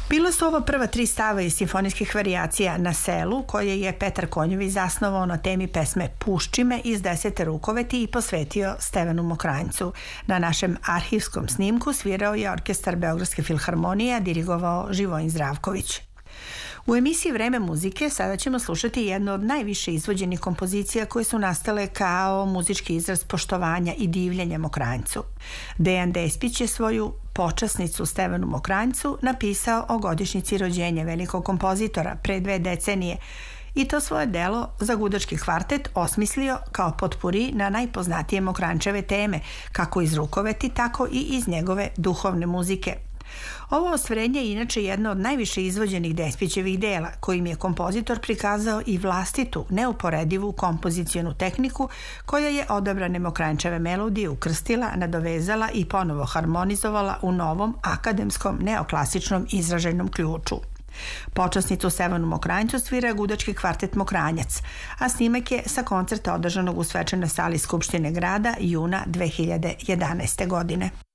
Bilo su ovo prva 3 stava iz simfonijskih varijacija Na selu, koje je Petar Konjović zasnovao na temi pesme Puščime iz 10. rukoveti i posvetio Stevanu Mokranjcu. Na našem arhivskom snimku svirao je orkestar Beogradske filharmonije, a dirigovao Živojin Zdravković. U emisiji Vreme muzike sada ćemo slušati jednu od najviše izvođenih kompozicija koje su nastale kao muzički izraz poštovanja i divljenja Mokranjcu. Dejan Despić je svoju počasnicu Stevanu Mokranjcu napisao o godišnjici rođenja velikog kompozitora pre 2 decenije i to svoje delo za gudački kvartet osmislio kao potpuri na najpoznatije Mokranjčeve teme, kako iz rukoveti, tako i iz njegove duhovne muzike. Ovo ostvarenje je inače jedno od najviše izvođenih Despićevih dela, kojim je kompozitor prikazao i vlastitu, neuporedivu kompozicionu tehniku koja je odabrane Mokranjčeve melodije ukrstila, nadovezala i ponovo harmonizovala u novom akademskom neoklasičnom izraženom ključu. Počasnicu Stevanu Mokranjcu svira gudački kvartet Mokranjac, a snimak je sa koncerta održanog u svečanoj sali Skupštine grada juna 2011. godine.